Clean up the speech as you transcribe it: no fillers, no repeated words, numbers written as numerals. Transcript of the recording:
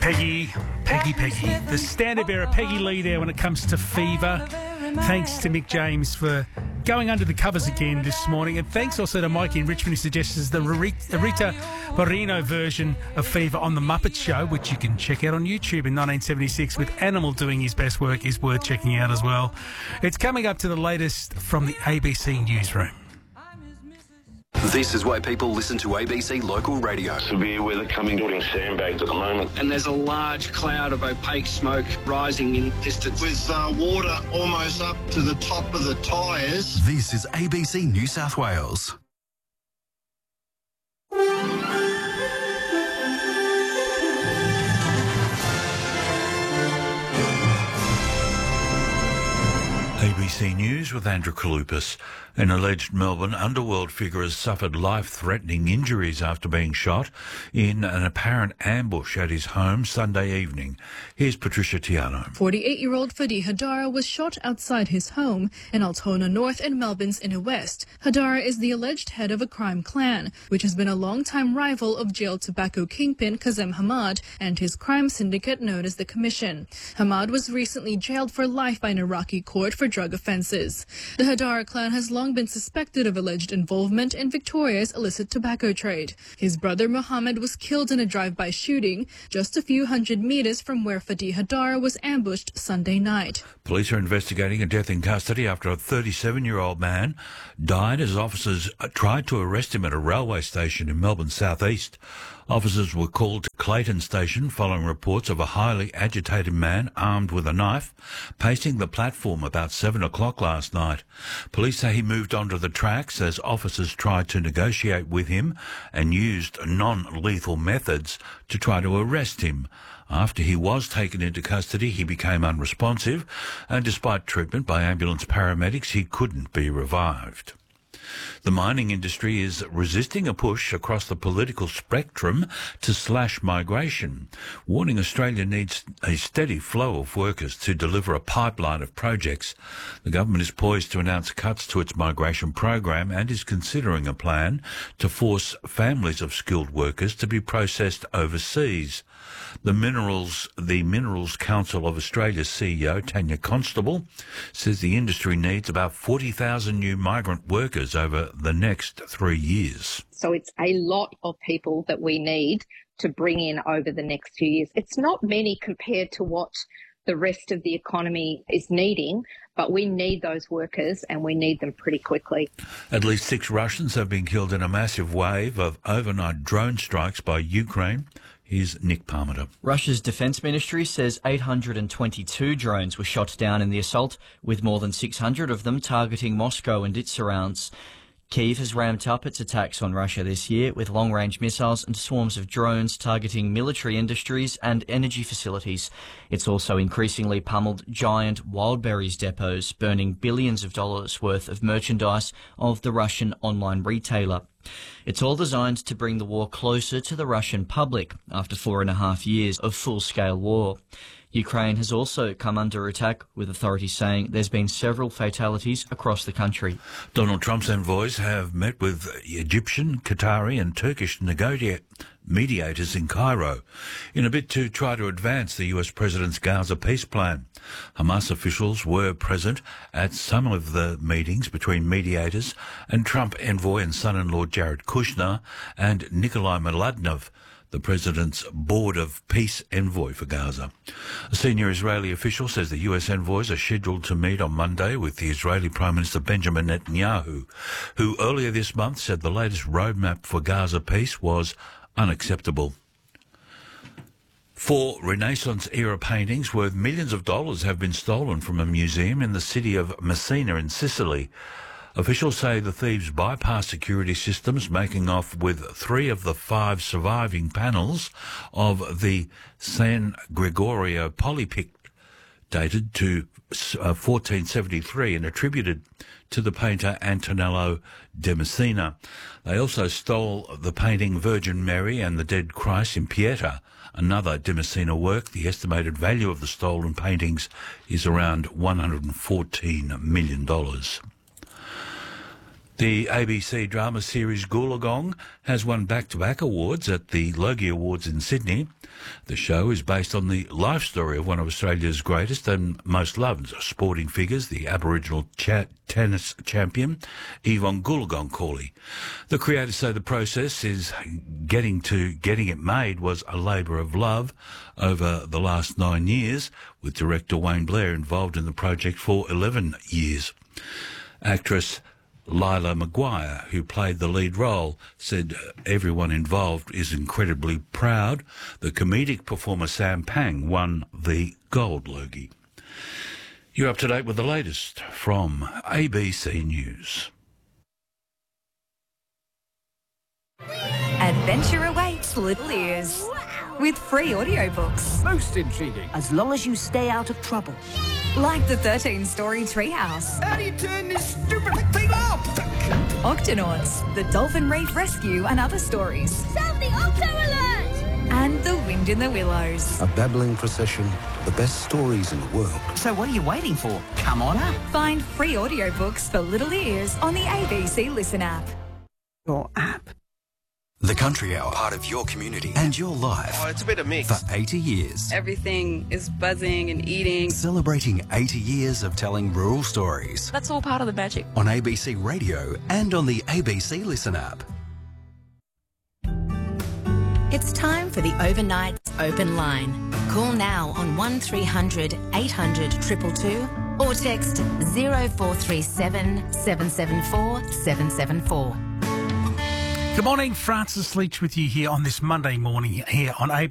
Peggy, the standard bearer, Peggy Lee there when it comes to fever. Thanks to Mick James for going under the covers again this morning. And thanks also to Mikey in Richmond who suggests the Rita Moreno version of Fever on The Muppet Show, which you can check out on YouTube in 1976 with Animal doing his best work, is worth checking out as well. It's coming up to the latest from the ABC Newsroom. This is why people listen to ABC Local Radio. Severe weather coming, putting sandbags at the moment. And there's a large cloud of opaque smoke rising in distance. With water almost up to the top of the tyres. This is ABC New South Wales. ABC News with Andrew Kalupas. An alleged Melbourne underworld figure has suffered life-threatening injuries after being shot in an apparent ambush at his home Sunday evening. Here's Patricia Tiano. 48-year-old Fadi Hadara was shot outside his home in Altona North and Melbourne's Inner West. Hadara is the alleged head of a crime clan, which has been a long-time rival of jailed tobacco kingpin Kazem Hamad and his crime syndicate known as the Commission. Hamad was recently jailed for life by an Iraqi court for drug offences. The Hadara clan has long been suspected of alleged involvement in Victoria's illicit tobacco trade. His brother Mohammed was killed in a drive-by shooting just a few hundred metres from where Fadi Hadara was ambushed Sunday night. Police are investigating a death in custody after a 37-year-old man died as officers tried to arrest him at a railway station in Melbourne's southeast. Officers were called to Clayton Station following reports of a highly agitated man armed with a knife pacing the platform about 7 o'clock last night. Police say he moved onto the tracks as officers tried to negotiate with him and used non-lethal methods to try to arrest him. After he was taken into custody, he became unresponsive, and despite treatment by ambulance paramedics, he couldn't be revived. The mining industry is resisting a push across the political spectrum to slash migration, warning Australia needs a steady flow of workers to deliver a pipeline of projects. The government is poised to announce cuts to its migration program and is considering a plan to force families of skilled workers to be processed overseas. The Minerals Council of Australia's CEO, Tanya Constable, says the industry needs about 40,000 new migrant workers over the next 3 years. So it's a lot of people that we need to bring in over the next few years. It's not many compared to what the rest of the economy is needing, but we need those workers and we need them pretty quickly. At least 6 Russians have been killed in a massive wave of overnight drone strikes by Ukraine. Here's Nick Parmenter. Russia's defence ministry says 822 drones were shot down in the assault, with more than 600 of them targeting Moscow and its surrounds. Kyiv has ramped up its attacks on Russia this year with long-range missiles and swarms of drones targeting military industries and energy facilities. It's also increasingly pummeled giant Wildberries depots, burning billions of dollars worth of merchandise of the Russian online retailer. It's all designed to bring the war closer to the Russian public after 4.5 years of full-scale war. Ukraine has also come under attack, with authorities saying there's been several fatalities across the country. Donald Trump's envoys have met with Egyptian, Qatari and Turkish mediators in Cairo in a bid to try to advance the US president's Gaza peace plan. Hamas officials were present at some of the meetings between mediators and Trump envoy and son-in-law Jared Kushner and Nikolai Mladinov, the president's board of peace envoy for Gaza. A senior Israeli official says the US envoys are scheduled to meet on Monday with the Israeli Prime Minister Benjamin Netanyahu, who earlier this month said the latest roadmap for Gaza peace was unacceptable. 4 Renaissance-era paintings worth millions of dollars have been stolen from a museum in the city of Messina in Sicily. Officials say the thieves bypassed security systems, making off with 3 of the 5 surviving panels of the San Gregorio polypict, dated to 1473 and attributed to the painter Antonello de Messina. They also stole the painting Virgin Mary and the Dead Christ in Pieta, another de Messina work. The estimated value of the stolen paintings is around $114 million. The ABC drama series Goolagong has won back-to-back awards at the Logie Awards in Sydney. The show is based on the life story of one of Australia's greatest and most loved sporting figures, the Aboriginal tennis champion, Yvonne Goolagong-Cawley. The creators say the process is getting it made was a labour of love over the last 9 years, with director Wayne Blair involved in the project for 11 years. Actress Lila Maguire, who played the lead role, said everyone involved is incredibly proud. The comedic performer Sam Pang won the Gold Logie. You're up to date with the latest from ABC News. Adventure awaits Little Ears with free audiobooks. Most intriguing. As long as you stay out of trouble. Like the 13-story Treehouse. How do you turn this stupid thing off? Octonauts, the Dolphin Reef Rescue and other stories. Sound the Octo Alert! And The Wind in the Willows. A babbling procession, the best stories in the world. So what are you waiting for? Come on up. Find free audiobooks for Little Ears on the ABC Listen app. Your app. The Country Hour, part of your community and your life. Oh, it's a bit of mix. For 80 years. Everything is buzzing and eating. Celebrating 80 years of telling rural stories. That's all part of the magic. On ABC Radio and on the ABC Listen app. It's time for the Overnight Open Line. Call now on 1300 800 222 or text 0437 774 774. Good morning, Francis Leach with you here on this Monday morning here on ABC.